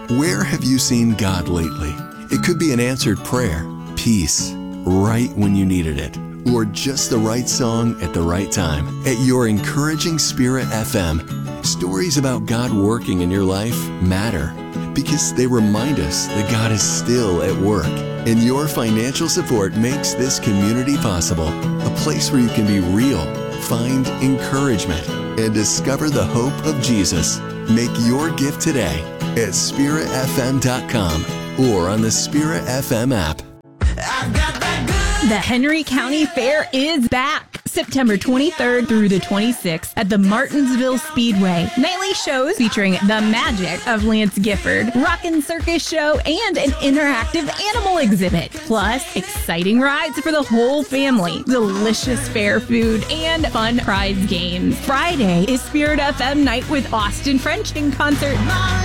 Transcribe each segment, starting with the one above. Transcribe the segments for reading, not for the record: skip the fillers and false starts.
Where have you seen God lately? It could be an answered prayer, peace, right when you needed it, or just the right song at the right time. At your encouraging Spirit FM, stories about God working in your life matter because they remind us that God is still at work. And your financial support makes this community possible, a place where you can be real, find encouragement, and discover the hope of Jesus. Make your gift today at spiritfm.com or on the Spirit FM app. The Henry County Fair is back September 23rd through the 26th at the Martinsville Speedway. Nightly shows featuring the magic of Lance Gifford, Rockin' Circus Show, and an interactive animal exhibit. Plus, exciting rides for the whole family, delicious fair food, and fun prize games. Friday is Spirit FM night with Austin French in concert.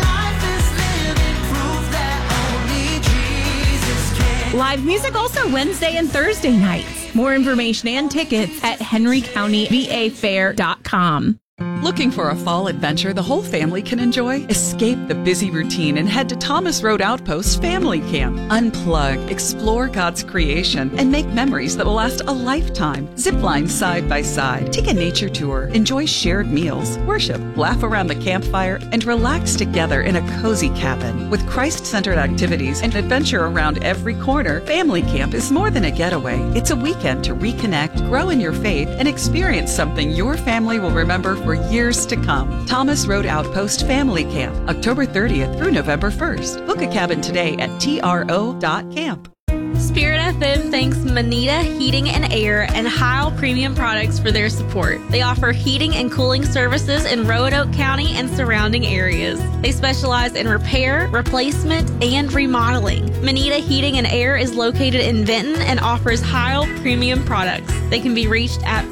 Live music also Wednesday and Thursday nights. More information and tickets at henrycountyvafair.com. Looking for a fall adventure the whole family can enjoy? Escape the busy routine and head to Thomas Road Outpost Family Camp. Unplug, explore God's creation, and make memories that will last a lifetime. Zipline side by side, take a nature tour, enjoy shared meals, worship, laugh around the campfire, and relax together in a cozy cabin. With Christ-centered activities and adventure around every corner, Family Camp is more than a getaway. It's a weekend to reconnect, grow in your faith, and experience something your family will remember for years to come. Thomas Road Outpost Family Camp, October 30th through November 1st. Book a cabin today at tro.camp. Spirit FM thanks Manita Heating and Air and Heil Premium Products for their support. They offer heating and cooling services in Roanoke County and surrounding areas. They specialize in repair, replacement, and remodeling. Manita Heating and Air is located in Benton and offers Heil Premium Products. They can be reached at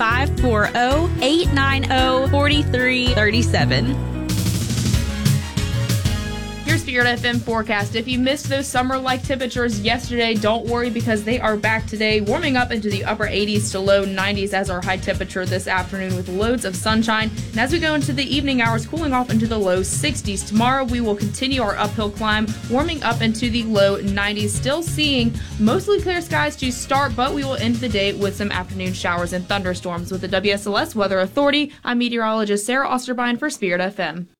540-890-4337. Your Spirit FM forecast. If you missed those summer-like temperatures yesterday, don't worry because they are back today, warming up into the upper 80s to low 90s as our high temperature this afternoon with loads of sunshine. And as we go into the evening hours, cooling off into the low 60s. Tomorrow, we will continue our uphill climb, warming up into the low 90s. Still seeing mostly clear skies to start, but we will end the day with some afternoon showers and thunderstorms. With the WSLS Weather Authority, I'm meteorologist Sarah Osterbein for Spirit FM.